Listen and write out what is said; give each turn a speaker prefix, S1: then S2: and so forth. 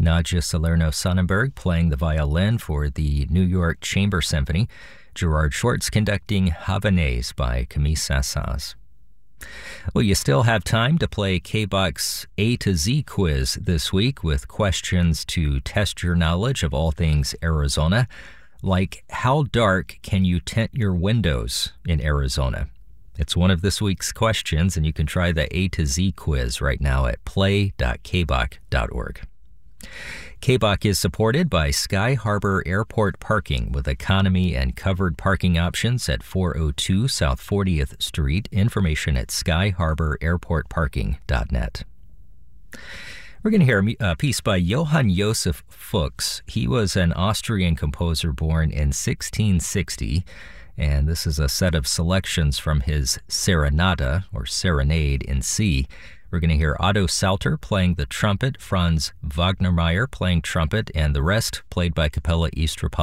S1: Nadja Salerno-Sonnenberg playing the violin for the New York Chamber Symphony. Gerard Schwartz conducting Havanaise by Camille Saint-Saëns. Well, you still have time to play K-Buck's A to Z quiz this week with questions to test your knowledge of all things Arizona, like how dark can you tint your windows in Arizona? It's one of this week's questions, and you can try the A to Z quiz right now at play.kbuck.org. KBUC is supported by Sky Harbor Airport Parking with economy and covered parking options at 402 South 40th Street. Information at skyharbor-airportparking.net. We're going to hear a piece by Johann Joseph Fuchs. He was an Austrian composer born in 1660, and this is a set of selections from his Serenata, or Serenade in C. We're going to hear Otto Salter playing the trumpet, Franz Wagnermeyer playing trumpet, and the rest played by Capella East Republic.